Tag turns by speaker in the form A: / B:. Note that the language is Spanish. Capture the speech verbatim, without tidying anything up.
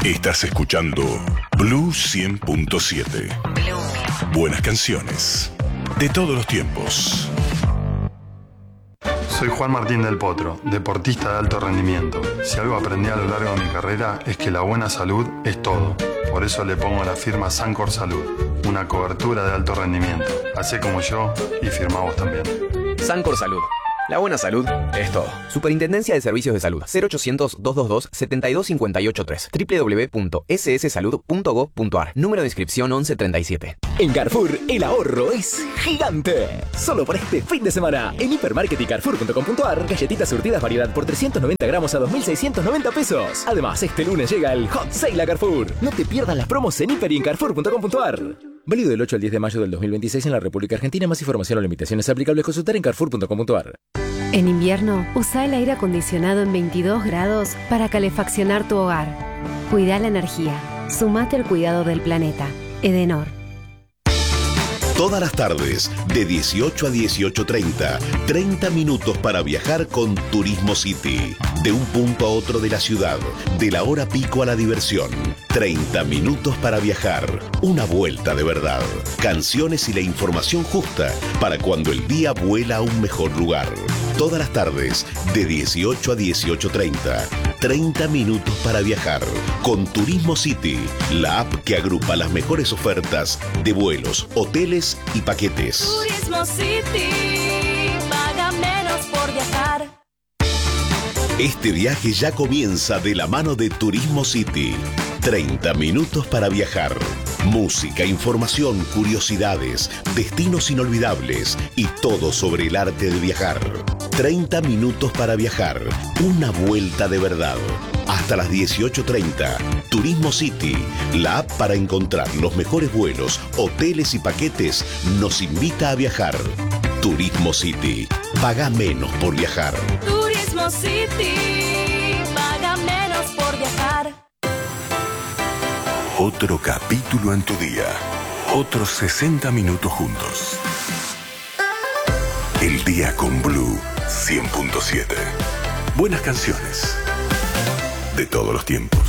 A: Estás escuchando Blue cien punto siete. Buenas canciones de todos los tiempos.
B: Soy Juan Martín del Potro, deportista de alto rendimiento. Si algo aprendí a lo largo de mi carrera es que la buena salud es todo. Por eso le pongo la firma Sancor Salud, una cobertura de alto rendimiento. Hacé como yo y firmá vos también.
C: Sancor Salud. La buena salud es todo. Superintendencia de Servicios de Salud. cero ochocientos, doscientos veintidós, setenta y dos cincuenta y ocho tres. doble u doble u doble u punto ese ese salud punto gov punto a r. Número de inscripción once treinta y siete.
D: En Carrefour, el ahorro es gigante. Solo por este fin de semana, en Hipermarket y Carrefour punto com punto a r, galletitas surtidas variedad por trescientos noventa gramos a dos mil seiscientos noventa pesos. Además, este lunes llega el Hot Sale a Carrefour. No te pierdas las promos en Hiper y en Carrefour punto com punto a r. Válido del ocho al diez de mayo del dos mil veintiséis en la República Argentina. Más información o limitaciones aplicables consultar en Carrefour punto com punto a r.
E: En invierno, usa el aire acondicionado en veintidós grados para calefaccionar tu hogar. Cuida la energía. Sumate al cuidado del planeta. Edenor.
F: Todas las tardes, de dieciocho a dieciocho treinta, treinta minutos para viajar con Turismo City. De un punto a otro de la ciudad, de la hora pico a la diversión. treinta minutos para viajar. Una vuelta de verdad. Canciones y la información justa para cuando el día vuela a un mejor lugar. Todas las tardes, de dieciocho a dieciocho treinta, treinta minutos para viajar con Turismo City, la app que agrupa las mejores ofertas de vuelos, hoteles y paquetes.
G: Turismo City, paga menos por viajar.
F: Este viaje ya comienza de la mano de Turismo City. treinta minutos para viajar. Música, información, curiosidades, destinos inolvidables y todo sobre el arte de viajar. treinta minutos para viajar. Una vuelta de verdad. Hasta las dieciocho treinta. Turismo City, la app para encontrar los mejores vuelos, hoteles y paquetes, nos invita a viajar. Turismo City. Paga menos por viajar.
G: Turismo City, paga menos por viajar.
A: Otro capítulo en tu día. Otros sesenta minutos juntos. El día con Blue cien punto siete. Buenas canciones de todos los tiempos.